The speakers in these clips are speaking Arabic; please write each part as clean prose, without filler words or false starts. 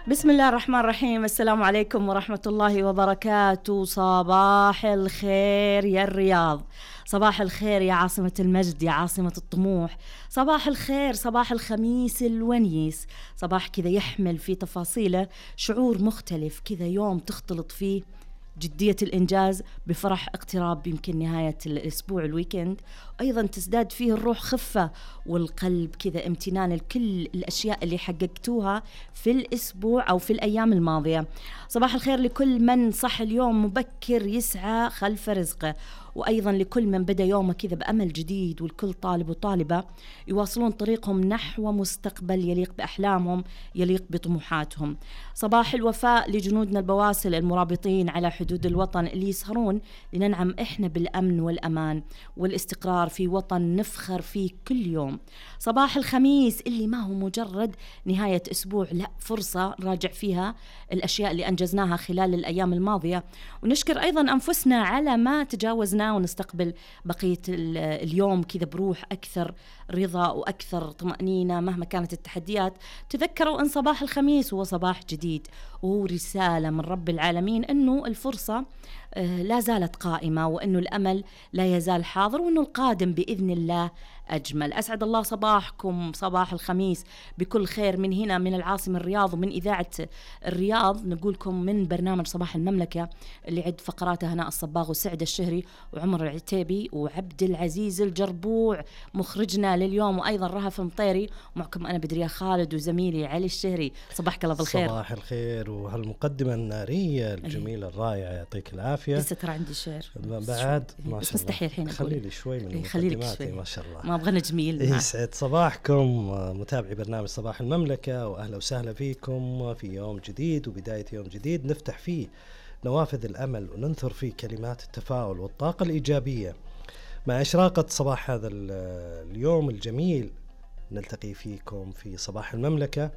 بسم الله الرحمن الرحيم. السلام عليكم ورحمة الله وبركاته. صباح الخير يا الرياض، صباح الخير يا عاصمة المجد، يا عاصمة الطموح، صباح الخير، صباح الخميس الونيس، صباح كذا يحمل في تفاصيله شعور مختلف، كذا يوم تختلط فيه جدية الإنجاز بفرح اقتراب يمكن نهاية الأسبوع الويكند، وأيضا تزداد فيه الروح خفة والقلب كذا امتنان لكل الأشياء اللي حققتوها في الأسبوع أو في الأيام الماضية. صباح الخير لكل من صح اليوم مبكر يسعى خلف رزقه، وأيضا لكل من بدأ يومه كذا بأمل جديد، والكل طالب وطالبة يواصلون طريقهم نحو مستقبل يليق بأحلامهم، يليق بطموحاتهم. صباح الوفاء لجنودنا البواسل المرابطين على حدود الوطن اللي يسهرون لننعم إحنا بالأمن والأمان والاستقرار في وطن نفخر فيه كل يوم. صباح الخميس اللي ما هو مجرد نهاية أسبوع، لا، فرصة نراجع فيها الأشياء اللي أنجزناها خلال الأيام الماضية، ونشكر أيضا أنفسنا على ما تجاوزنا، ونستقبل بقية اليوم كذا بروح أكثر رضا وأكثر طمأنينة مهما كانت التحديات. تذكروا أن صباح الخميس هو صباح جديد، وهو رسالة من رب العالمين أنه الفرصة لا زالت قائمة، وأنه الأمل لا يزال حاضر، وأنه القادم بإذن الله أجمل. أسعد الله صباحكم صباح الخميس بكل خير من هنا من العاصمة الرياض، ومن إذاعة الرياض نقولكم من برنامج صباح المملكة اللي عد فقراته هناء الصباغ وسعد الشهري وعمر العتيبي وعبد العزيز الجربوع مخرجنا لليوم، وأيضا رهف مطيري، ومعكم أنا بدرية خالد وزميلي علي الشهري. صباحك الله بالخير. صباح الخير، وهالمقدمة النارية الجميلة الرائعة، يعطيك العافية. لسه ترى عندي شعر بعد ما شاء الله، مستحيل الحين خلي لي شوي من مقدماتي ما شاء الله. ما أبغى جميل. يسعد صباحكم متابعي برنامج صباح المملكة، وأهلا وسهلا فيكم في يوم جديد وبداية يوم جديد نفتح فيه نوافذ الأمل وننثر فيه كلمات التفاؤل والطاقة الإيجابية. مع إشراقة صباح هذا اليوم الجميل نلتقي فيكم في صباح المملكة،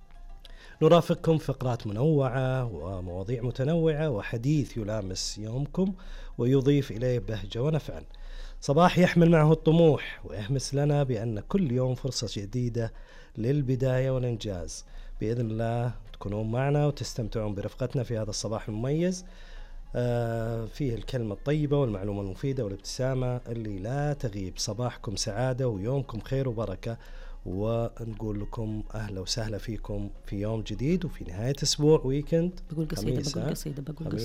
نرافقكم فقرات منوعة ومواضيع متنوعة وحديث يلامس يومكم ويضيف إليه بهجة ونفعا. صباح يحمل معه الطموح ويهمس لنا بأن كل يوم فرصة جديدة للبداية والإنجاز. بإذن الله تكونون معنا وتستمتعون برفقتنا في هذا الصباح المميز، فيه الكلمة الطيبة والمعلومة المفيدة والابتسامة اللي لا تغيب. صباحكم سعادة ويومكم خير وبركة، ونقول لكم أهلا وسهلا فيكم في يوم جديد وفي نهاية أسبوع ويكند. بقول قصيدة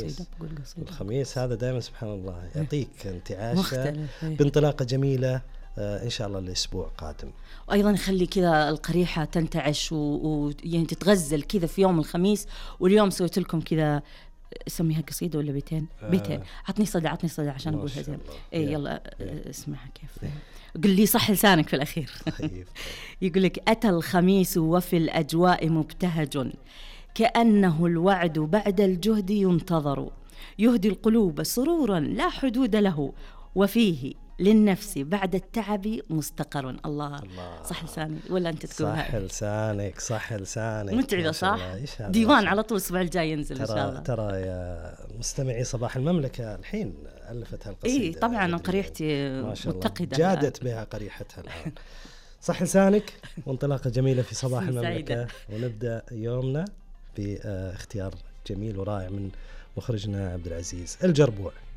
الخميس هذا دائما سبحان الله يعطيك انتعاشة بانطلاقة جميلة إن شاء الله الأسبوع قادم. وأيضا يخلي كذا القريحة تنتعش ويعني تتغزل كذا في يوم الخميس. واليوم سويت لكم كذا، سميها قصيدة ولا بيتين؟ بيتين. عطني صدى عشان أقولها زين. يلا اسمعها كيف. قل لي صح لسانك في الأخير. يقول لك: أتى الخميس وفي الأجواء مبتهج، كأنه الوعد بعد الجهد ينتظر، يهدي القلوب سرورا لا حدود له، وفيه للنفس بعد التعب مستقر. الله. صح لساني ولا أنت تقولها؟ صح لسانك متعبة صح؟ ديوان على طول الأسبوع الجاي ينزل إن شاء الله. ترى يا مستمعي صباح المملكة الحين ألفت هالقصيدة. إيه طبعا قريحتي متقدة، جادت بها قريحتها الآن. صح لسانك، وانطلاقة جميلة في صباح المملكة، ونبدأ يومنا باختيار جميل ورائع من مخرجنا عبد العزيز الجربوع.